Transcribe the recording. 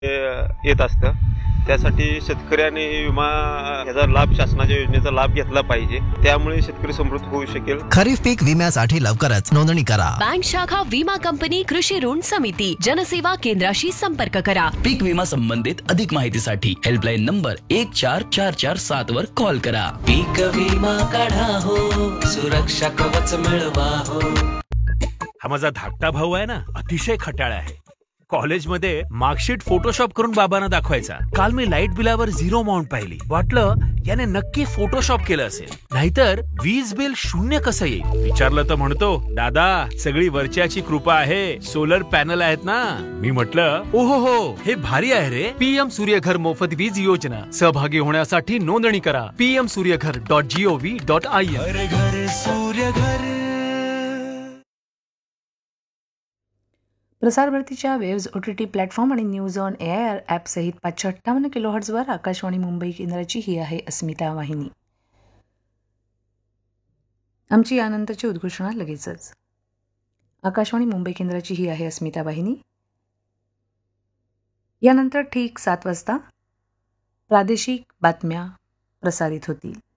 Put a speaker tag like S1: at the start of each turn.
S1: येत असतं. त्यासाठी शेतकऱ्याने विमा याचा लाभ, शासनाच्या योजनेचा लाभ घेतला पाहिजे. त्यामुळे शेतकरी समृद्ध होऊ शकेल.
S2: खरीप पीक विम्यासाठी लवकरच नोंदणी करा.
S3: बँक शाखा, विमा कंपनी, कृषी ऋण समिती, जनसेवा केंद्राशी संपर्क करा.
S4: पीक विमा संबंधित अधिक माहितीसाठी हेल्पलाईन नंबर 14447 वर कॉल करा.
S5: पीक विमा काढा हो, सुरक्षा कवच मिळवा हो.
S6: हा माझा धाकटा भाऊ आहे ना, अतिशय खट्याळ आहे. कॉलेजमध्ये मार्कशीट फोटोशॉप करून बाबांना दाखवायचा. काल मी लाईट बिलावर 0 अमाऊंट पाहिली. वाटलं याने नक्की फोटोशॉप केलं असेल, नाहीतर वीज बिल 0 कसं येईल. विचारलं तर म्हणतो, दादा सगळी वरच्याची कृपा आहे, सोलर पॅनल आहेत ना. मी म्हटलं ओहो हो, हे भारी आहे रे.
S7: PM सूर्यघर मोफत वीज योजना. सहभागी होण्यासाठी नोंदणी करा pmsuryaghar.gov.in.
S5: घर घर सूर्यघर.
S8: प्रसार भारतीच्या वेव्ज OTT प्लॅटफॉर्म आणि news on AIR ॲपसहित 558 किलोहर्ट्झवर Akashvani Mumbai केंद्राची ही आहे अस्मिता वाहिनी. आमची यानंतरची उद्घोषणा लगेचच. आकाशवाणी मुंबई केंद्राची ही आहे अस्मिता वाहिनी. यानंतर ठीक 7 वाजता प्रादेशिक बातम्या प्रसारित होतील.